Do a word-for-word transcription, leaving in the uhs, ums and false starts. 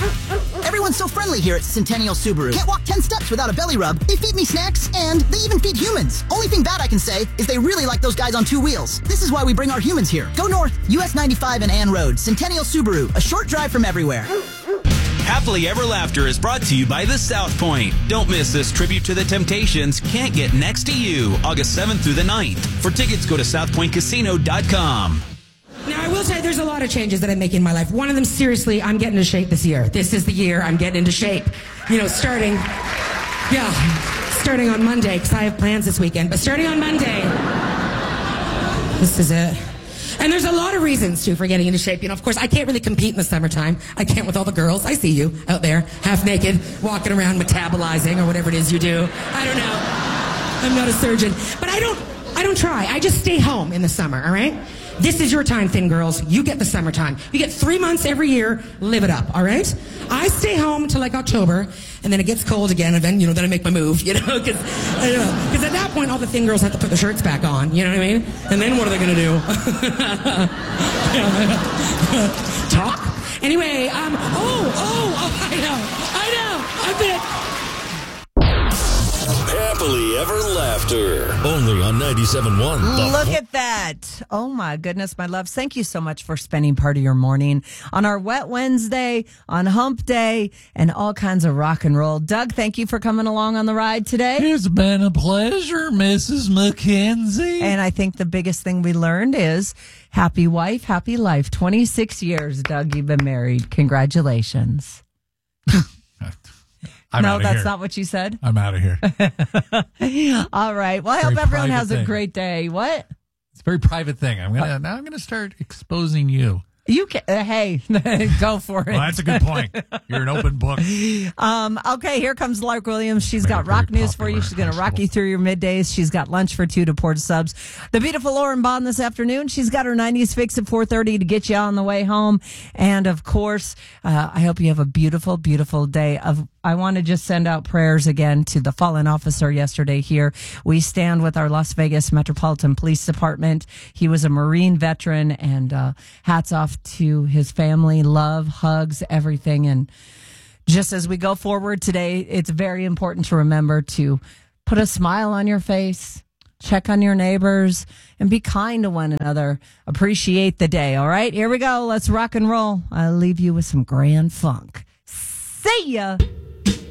Everyone's so friendly here at Centennial Subaru. Can't walk ten steps without a belly rub. They feed me snacks, and they even feed humans. Only thing bad I can say is they really like those guys on two wheels. This is why we bring our humans here. Go north, U S ninety-five and Ann Road. Centennial Subaru, a short drive from everywhere. Happily Ever Laughter is brought to you by the South Point. Don't miss this tribute to the Temptations, Can't Get Next to You, August seventh through the ninth. For tickets, go to south point casino dot com. Now, I will say there's a lot of changes that I'm making in my life. One of them, seriously, I'm getting into shape this year. This is the year I'm getting into shape. You know, starting, yeah, starting on Monday, because I have plans this weekend. But starting on Monday, this is it. And there's a lot of reasons, too, for getting into shape. You know, of course, I can't really compete in the summertime. I can't with all the girls. I see you out there, half naked, walking around metabolizing or whatever it is you do. I don't know. I'm not a surgeon. But I don't, I don't try. I just stay home in the summer, all right? This is your time, thin girls. You get the summertime. You get three months every year. Live it up, all right? I stay home till like October, and then it gets cold again, and then, you know, then I make my move, you know? Because because at that point, all the thin girls have to put their shirts back on, you know what I mean? And then what are they going to do? Talk? Anyway, um, oh, oh, oh, I know, I know, I've been... Happily Ever Laughter. Only on ninety-seven point one. Look at that. Oh, my goodness, my loves. Thank you so much for spending part of your morning on our Wet Wednesday, on Hump Day, and all kinds of rock and roll. Doug, thank you for coming along on the ride today. It's been a pleasure, Missus McKenzie. And I think the biggest thing we learned is happy wife, happy life. twenty-six years, Doug, you've been married. Congratulations. I'm no, that's here. not what you said. I'm out of here. All right. Well, I Very hope everyone has thing. a great day. What? It's a very private thing. I'm gonna now. I'm gonna start exposing you. You can. Uh, hey, go for it. Well, that's a good point. You're an open book. Um, okay, here comes Lark Williams. She's Very, got rock very news for you. popular She's going to high rock school. you through your middays. She's got lunch for two to Port Subs. The beautiful Lauren Bond this afternoon. She's got her nineties fix at four thirty to get you on the way home. And of course, uh, I hope you have a beautiful, beautiful day. Of I want to just send out prayers again to the fallen officer yesterday here. We stand with our Las Vegas Metropolitan Police Department. He was a Marine veteran, and uh, hats off to his family, love, hugs, everything. And just as we go forward today, it's very important to remember to put a smile on your face, check on your neighbors, and be kind to one another. Appreciate the day. All right, here we go. Let's rock and roll. I'll leave you with some grand funk. See ya.